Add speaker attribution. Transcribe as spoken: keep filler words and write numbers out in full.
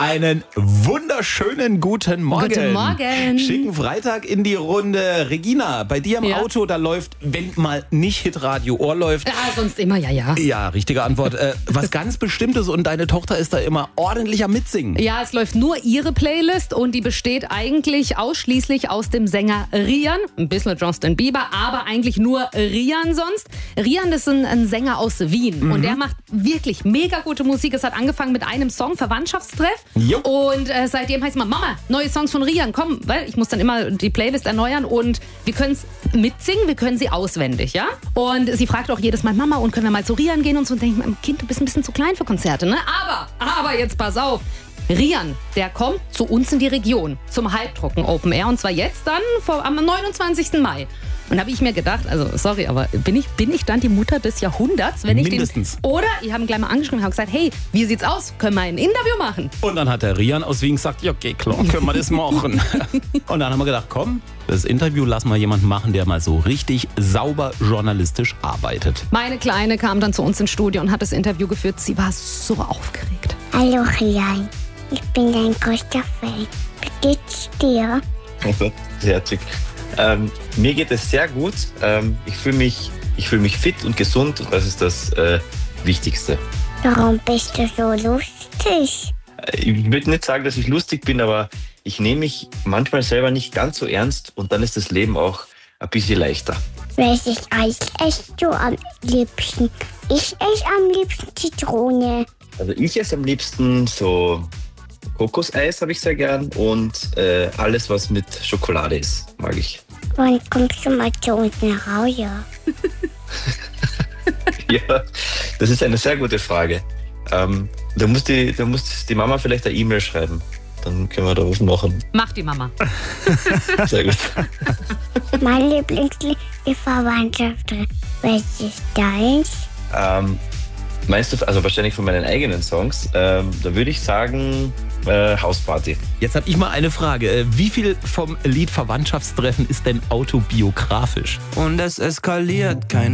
Speaker 1: Einen wunderschönen guten Morgen.
Speaker 2: Guten Morgen.
Speaker 1: Schicken Freitag in die Runde. Regina, bei dir im
Speaker 2: Ja.
Speaker 1: Auto, da läuft, wenn mal nicht Hitradio Ohr läuft.
Speaker 2: Ja, sonst immer, ja, ja.
Speaker 1: Ja, richtige Antwort. Äh, was ganz Bestimmtes und deine Tochter ist da immer ordentlich am Mitsingen.
Speaker 2: Ja, es läuft nur ihre Playlist und die besteht eigentlich ausschließlich aus dem Sänger Rian. Ein bisschen Justin Bieber, aber eigentlich nur Rian sonst. Rian ist ein, ein Sänger aus Wien
Speaker 1: Mhm.
Speaker 2: und der macht wirklich mega gute Musik. Es hat angefangen mit einem Song, Verwandtschaftstreff.
Speaker 1: Jo.
Speaker 2: Und äh, seitdem heißt es mal, Mama, neue Songs von Rian, komm, weil ich muss dann immer die Playlist erneuern und wir können es mitsingen, wir können sie auswendig, ja? Und sie fragt auch jedes Mal, Mama, und können wir mal zu Rian gehen und so. Und denke ich mir, Kind, du bist ein bisschen zu klein für Konzerte, ne? Aber, aber jetzt pass auf. Rian, der kommt zu uns in die Region zum Halbtrocken Open Air und zwar jetzt dann vor, am neunundzwanzigsten Mai. Und da habe ich mir gedacht, also sorry, aber bin ich, bin ich dann die Mutter des Jahrhunderts, wenn ich
Speaker 1: Mindestens.
Speaker 2: den... Oder, ich habe ihn gleich mal angeschrieben und habe gesagt, hey, wie sieht's aus? Können wir ein Interview machen?
Speaker 1: Und dann hat der Rian aus Wien gesagt, ja, okay, klar, können wir das machen. Und dann haben wir gedacht, komm, das Interview lassen wir jemanden machen, der mal so richtig sauber journalistisch arbeitet.
Speaker 2: Meine Kleine kam dann zu uns ins Studio und hat das Interview geführt. Sie war so aufgeregt.
Speaker 3: Hallo Rian, ich bin dein größter Fan. Wie geht's dir?
Speaker 4: Sehr herzig. Ähm, mir geht es sehr gut. Ähm, ich fühle mich, ich fühl mich fit und gesund und das ist das äh, Wichtigste.
Speaker 3: Warum bist du so lustig?
Speaker 4: Äh, Ich würde nicht sagen, dass ich lustig bin, aber ich nehme mich manchmal selber nicht ganz so ernst und dann ist das Leben auch ein bisschen leichter.
Speaker 3: Welches Eis isst du am liebsten? Ich esse am liebsten Zitrone.
Speaker 4: Also ich esse am liebsten so Kokoseis habe ich sehr gern und äh, alles, was mit Schokolade ist, mag ich.
Speaker 3: Wann kommst du mal zu uns nach Hause?
Speaker 4: Ja, das ist eine sehr gute Frage. Ähm, da, muss die, da muss die Mama vielleicht eine E-Mail schreiben. Dann können wir da was machen.
Speaker 2: Mach die Mama.
Speaker 4: Sehr gut.
Speaker 3: Mein Lieblingslied ist Verwandtschaft. Welches ist deins?
Speaker 4: Ähm, meinst du, also wahrscheinlich von meinen eigenen Songs, ähm, da würde ich sagen äh, Hausparty.
Speaker 1: Jetzt habe ich mal eine Frage. Äh, Wie viel vom Lied Verwandtschaftstreffen ist denn autobiografisch?
Speaker 5: Und es eskaliert, keine